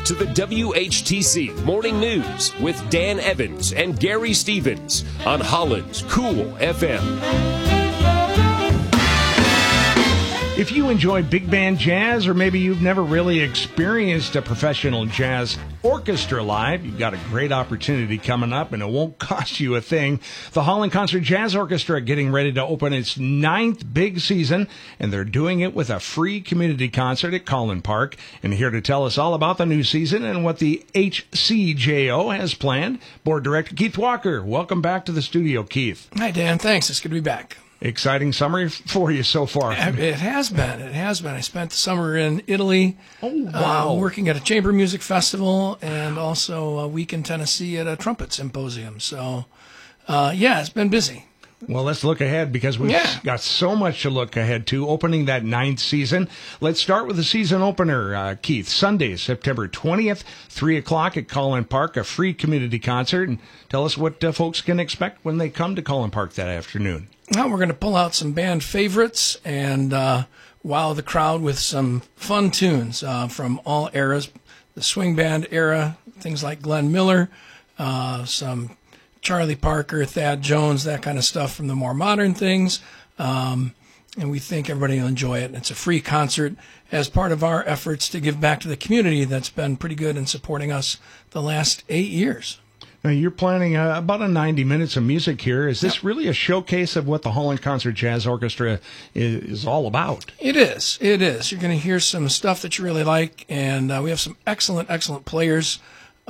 to the WHTC Morning News with Dan Evans and Gary Stevens on Holland's Cool FM. If you enjoy big band jazz, or maybe you've never really experienced a professional jazz orchestra live, you've got a great opportunity coming up, and it won't cost you a thing. The Holland Concert Jazz Orchestra getting ready to open its 9th big season, and they're doing it with a free community concert at Collin Park. And here to tell us all about the new season and what the HCJO has planned, Board Director Keith Walker. Welcome back to the studio, Keith. Hi, Dan. Thanks. It's good to be back. Exciting summer for you so far. It has been. It has been. I spent the summer in Italy. Oh, wow. Working at a chamber music festival and also a week in Tennessee at a trumpet symposium. So, it's been busy. Well, let's look ahead because we've got so much to look ahead to. Opening that 9th season. Let's start with the season opener, Keith. Sunday, September 20th, 3 o'clock at Collin Park, a free community concert. And tell us what folks can expect when they come to Collin Park that afternoon. Well, we're going to pull out some band favorites and wow the crowd with some fun tunes from all eras. The swing band era, things like Glenn Miller, some Charlie Parker, Thad Jones, that kind of stuff from the more modern things. And we think everybody will enjoy it. It's a free concert as part of our efforts to give back to the community that's been pretty good in supporting us the last 8 years. Now, you're planning about a 90 minutes of music here. Is this really a showcase of what the Holland Concert Jazz Orchestra is all about? It is. It is. You're going to hear some stuff that you really like, and we have some excellent players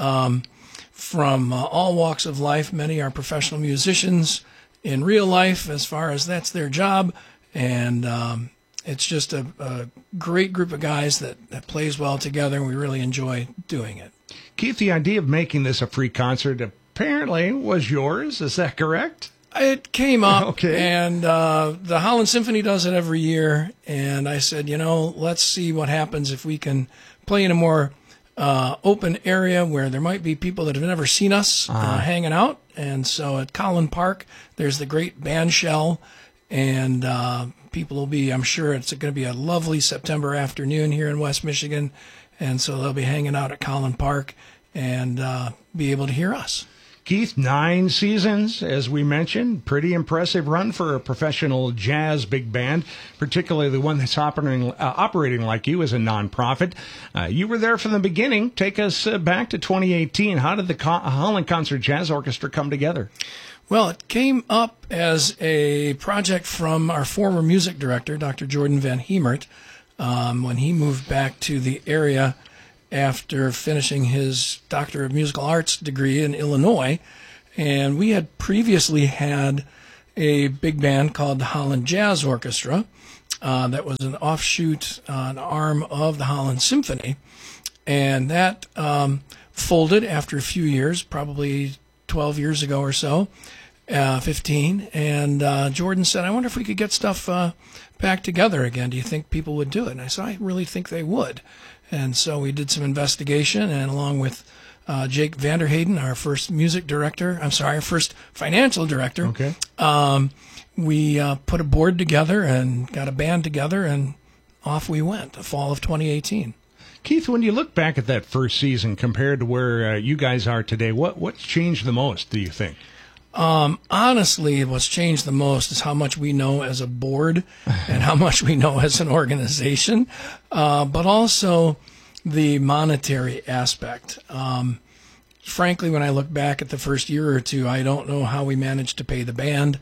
from all walks of life. Many are professional musicians in real life as far as that's their job, and it's just a great group of guys that plays well together, and we really enjoy doing it. Keith, the idea of making this a free concert apparently was yours. Is that correct? It came up, okay. And the Holland Symphony does it every year, and I said, let's see what happens if we can play in a more open area where there might be people that have never seen us hanging out. And so at Collin Park, there's the great band shell, and people will be, I'm sure it's going to be a lovely September afternoon here in West Michigan, and so they'll be hanging out at Collin Park and be able to hear us. Keith, 9 seasons, as we mentioned. Pretty impressive run for a professional jazz big band, particularly the one that's operating like you as a nonprofit. You were there from the beginning. Take us back to 2018. How did the Holland Concert Jazz Orchestra come together? Well, it came up as a project from our former music director, Dr. Jordan Van Hemert, when he moved back to the area after finishing his Doctor of Musical Arts degree in Illinois. And we had previously had a big band called the Holland Jazz Orchestra that was an offshoot, an arm of the Holland Symphony. And that folded after a few years, probably 12 years ago or so, 15. And Jordan said, I wonder if we could get stuff back together again. Do you think people would do it? And I said, I really think they would. And so we did some investigation, and along with Jake Vanderheyden, our first our first financial director, we put a board together and got a band together, and off we went, the fall of 2018. Keith, when you look back at that first season compared to where you guys are today, what's changed the most, do you think? Honestly, what's changed the most is how much we know as a board and how much we know as an organization, but also the monetary aspect. Frankly, when I look back at the first year or two, I don't know how we managed to pay the band,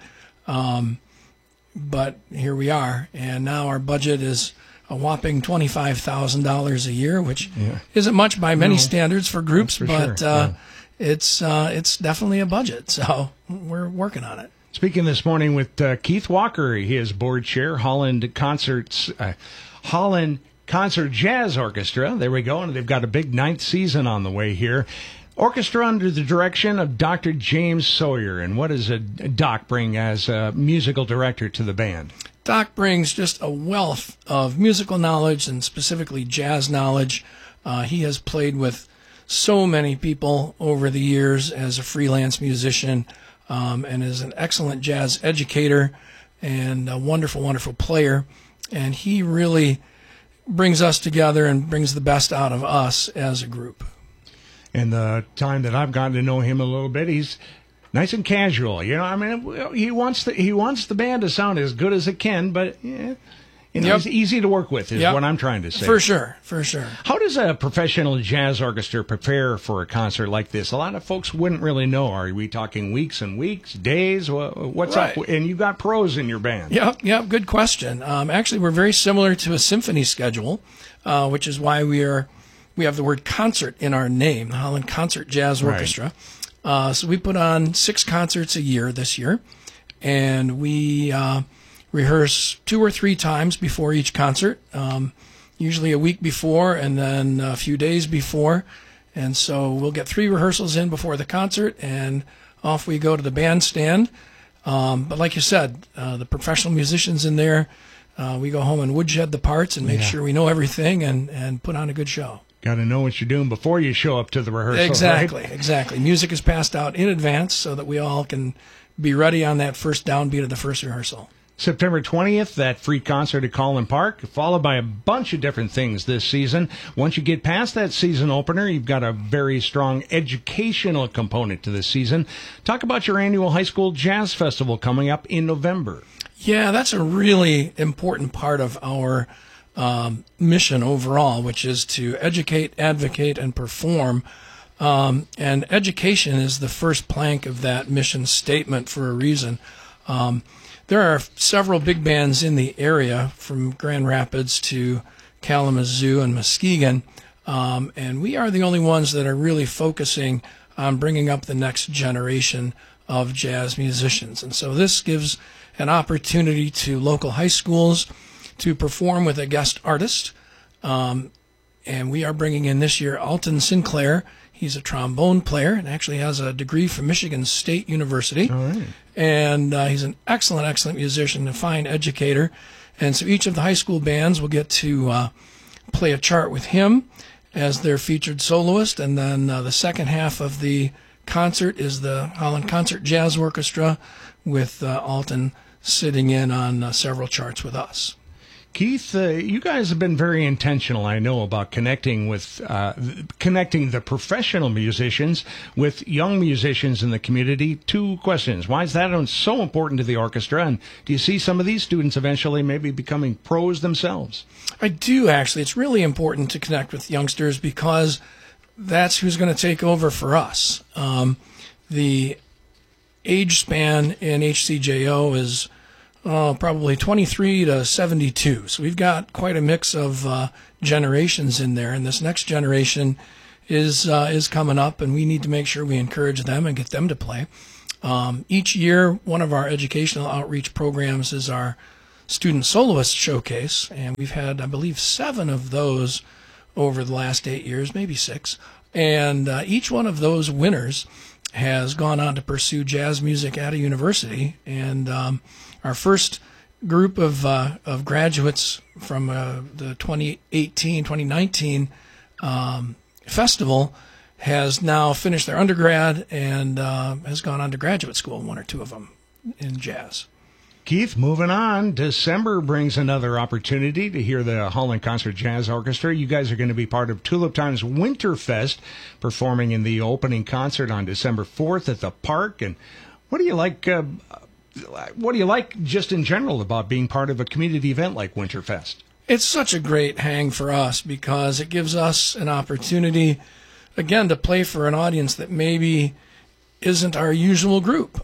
but here we are, and now our budget is a whopping $25,000 a year, which isn't much by many standards for groups, but sure. It's definitely a budget, so we're working on it. Speaking this morning with Keith Walker, he is board chair, Holland Concert Jazz Orchestra. There we go, and they've got a big 9th season on the way here. Orchestra under the direction of Dr. James Sawyer. And what does Doc bring as a musical director to the band? Doc brings just a wealth of musical knowledge and specifically jazz knowledge. He has played with so many people over the years as a freelance musician, and is an excellent jazz educator and a wonderful, wonderful player. And he really brings us together and brings the best out of us as a group. And the time that I've gotten to know him a little bit, he's nice and casual. You know, I mean, he wants the band to sound as good as it can, but he's easy to work with is what I'm trying to say. For sure, for sure. How does a professional jazz orchestra prepare for a concert like this? A lot of folks wouldn't really know. Are we talking weeks and weeks, days? What's up? And you've got pros in your band. Yep, good question. Actually, we're very similar to a symphony schedule, which is why we have the word concert in our name, the Holland Concert Jazz Orchestra. So we put on 6 concerts a year this year, and we rehearse 2 or 3 times before each concert, usually a week before and then a few days before. And so we'll get 3 rehearsals in before the concert, and off we go to the bandstand. But like you said, the professional musicians in there, we go home and woodshed the parts and make sure we know everything and put on a good show. Got to know what you're doing before you show up to the rehearsal. Exactly. Music is passed out in advance so that we all can be ready on that first downbeat of the first rehearsal. September 20th, that free concert at Collin Park, followed by a bunch of different things this season. Once you get past that season opener, you've got a very strong educational component to this season. Talk about your annual high school jazz festival coming up in November. Yeah, that's a really important part of our mission overall, which is to educate, advocate, and perform. And education is the first plank of that mission statement for a reason. There are several big bands in the area, from Grand Rapids to Kalamazoo and Muskegon, and we are the only ones that are really focusing on bringing up the next generation of jazz musicians. And so this gives an opportunity to local high schools to perform with a guest artist. And we are bringing in this year Alton Sinclair. He's a trombone player and actually has a degree from Michigan State University. All right. And he's an excellent musician, a fine educator. And so each of the high school bands will get to play a chart with him as their featured soloist. And then the second half of the concert is the Holland Concert Jazz Orchestra with Alton sitting in on several charts with us. Keith, you guys have been very intentional, I know, about connecting the professional musicians with young musicians in the community. 2 questions. Why is that so important to the orchestra? And do you see some of these students eventually maybe becoming pros themselves? I do, actually. It's really important to connect with youngsters because that's who's going to take over for us. The age span in HCJO is probably 23 to 72. So we've got quite a mix of generations in there, and this next generation is coming up, and we need to make sure we encourage them and get them to play. Each year, one of our educational outreach programs is our Student Soloist Showcase, and we've had, I believe, 7 of those over the last 8 years, maybe 6. And each one of those winners has gone on to pursue jazz music at a university, and our first group of graduates from the 2018-2019 festival has now finished their undergrad and has gone on to graduate school, 1 or 2 of them in jazz. Keith, moving on, December brings another opportunity to hear the Holland Concert Jazz Orchestra. You guys are going to be part of Tulip Time's Winterfest, performing in the opening concert on December 4th at the Park. And what do you like? What do you like just in general about being part of a community event like Winterfest? It's such a great hang for us because it gives us an opportunity, again, to play for an audience that maybe isn't our usual group.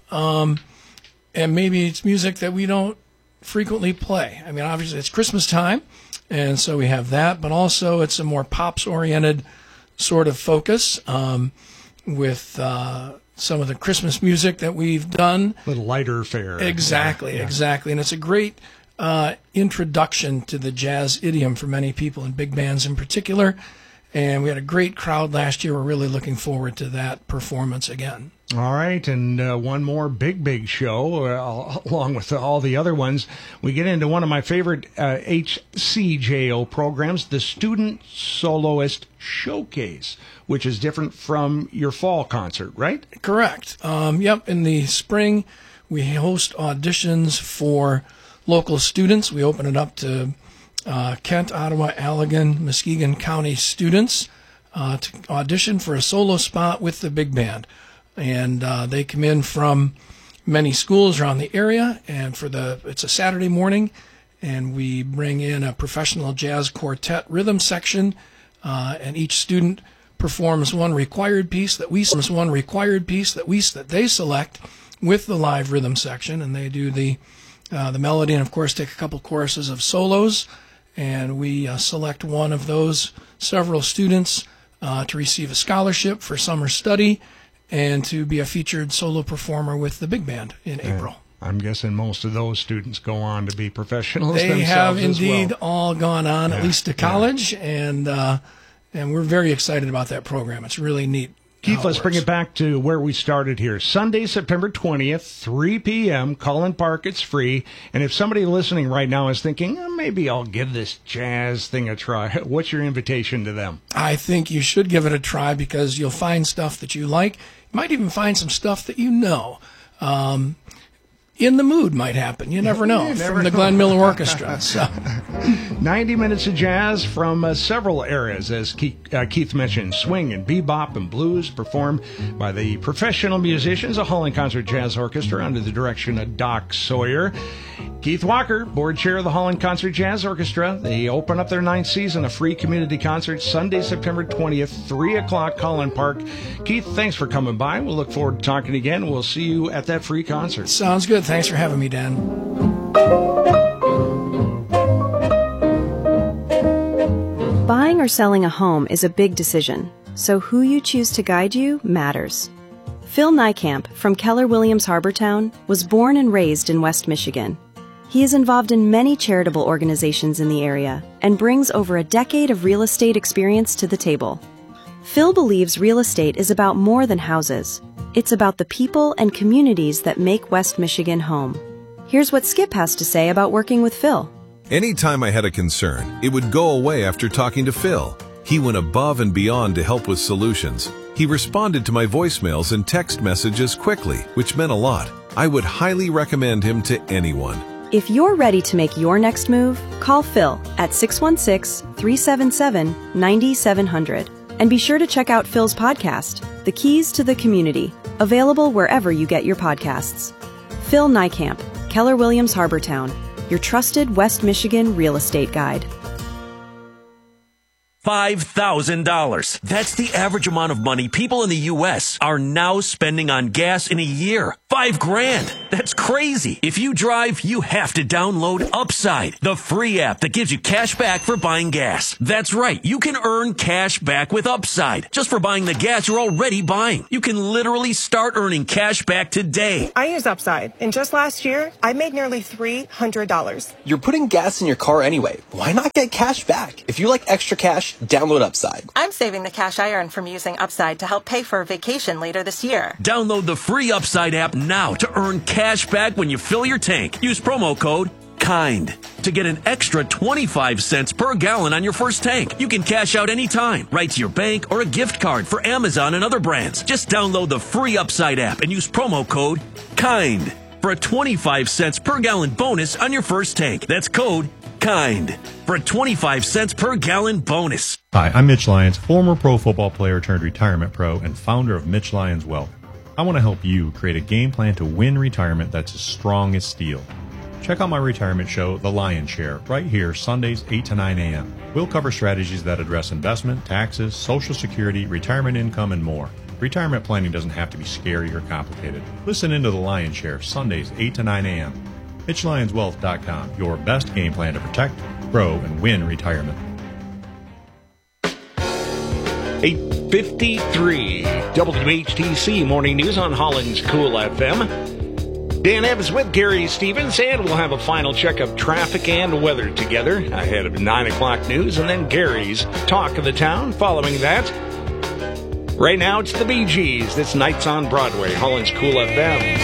And maybe it's music that we don't frequently play. I mean, obviously it's Christmas time, and so we have that, but also it's a more pops-oriented sort of focus with some of the Christmas music that we've done. A little lighter fare. Exactly. And it's a great introduction to the jazz idiom for many people, and big bands in particular. And we had a great crowd last year. We're really looking forward to that performance again. All right, and one more big show, along with all the other ones. We get into one of my favorite HCJO programs, the Student Soloist Showcase, which is different from your fall concert, right? Correct. Yep, in the spring, we host auditions for local students. We open it up to Kent, Ottawa, Allegan, Muskegon County students to audition for a solo spot with the big band. And they come in from many schools around the area, and it's a Saturday morning, and we bring in a professional jazz quartet rhythm section, and each student performs one required piece that they select with the live rhythm section, and they do the melody, and of course take a couple choruses of solos, and we select one of those several students to receive a scholarship for summer study and to be a featured solo performer with the big band in April. I'm guessing most of those students go on to be professionals They themselves have as indeed well. all gone on, at least to college, and we're very excited about that program. It's really neat. Keith, let's bring it back to where we started here. Sunday, September 20th, 3 p.m., Collin Park. It's free. And if somebody listening right now is thinking, maybe I'll give this jazz thing a try, what's your invitation to them? I think you should give it a try because you'll find stuff that you like. You might even find some stuff that you know. In the Mood might happen. You never know. From the Glenn Miller Orchestra. So. 90 minutes of jazz from several eras, as Keith mentioned. Swing and bebop and blues performed by the professional musicians of Holland Concert Jazz Orchestra under the direction of Doc Sawyer. Keith Walker, board chair of the Holland Concert Jazz Orchestra. They open up their 9th season of free community concerts Sunday, September 20th, 3 o'clock, Collin Park. Keith, thanks for coming by. We'll look forward to talking again. We'll see you at that free concert. Sounds good. Thanks for having me, Dan. Buying or selling a home is a big decision, so who you choose to guide you matters. Phil Niekamp from Keller Williams Harbortown was born and raised in West Michigan. He is involved in many charitable organizations in the area and brings over a decade of real estate experience to the table. Phil believes real estate is about more than houses. It's about the people and communities that make West Michigan home. Here's what Skip has to say about working with Phil. Anytime I had a concern, it would go away after talking to Phil. He went above and beyond to help with solutions. He responded to my voicemails and text messages quickly, which meant a lot. I would highly recommend him to anyone. If you're ready to make your next move, call Phil at 616-377-9700. And be sure to check out Phil's podcast, The Keys to the Community, available wherever you get your podcasts. Phil Niekamp, Keller Williams Harbortown, your trusted West Michigan real estate guide. $5,000. That's the average amount of money people in the U.S. are now spending on gas in a year. $5,000. That's crazy. If you drive, you have to download Upside, the free app that gives you cash back for buying gas. That's right. You can earn cash back with Upside just for buying the gas you're already buying. You can literally start earning cash back today. I use Upside, and just last year, I made nearly $300. You're putting gas in your car anyway. Why not get cash back? If you like extra cash, download Upside. I'm saving the cash I earn from using Upside to help pay for a vacation later this year. Download the free Upside app now to earn cash back when you fill your tank. Use promo code KIND to get an extra 25 cents per gallon on your first tank. You can cash out anytime, right to your bank or a gift card for Amazon and other brands. Just download the free Upside app and use promo code KIND for a 25 cents per gallon bonus on your first tank. That's code KIND for a 25 cents per gallon bonus. Hi, I'm Mitch Lyons, former pro football player turned retirement pro and founder of Mitch Lyons Wealth. I want to help you create a game plan to win retirement that's as strong as steel. Check out my retirement show, The Lion's Share, right here, Sundays 8 to 9 a.m. We'll cover strategies that address investment, taxes, Social Security, retirement income, and more. Retirement planning doesn't have to be scary or complicated. Listen into The Lion's Share, Sundays 8 to 9 a.m. MitchLyonsWealth.com, your best game plan to protect, grow, and win retirement. 8:53 WHTC Morning News on Holland's Cool FM. Dan Evans with Gary Stevens, and we'll have a final check of traffic and weather together ahead of 9 o'clock news, and then Gary's Talk of the Town following that. Right now, it's the Bee Gees. This Nights on Broadway, Holland's Cool FM.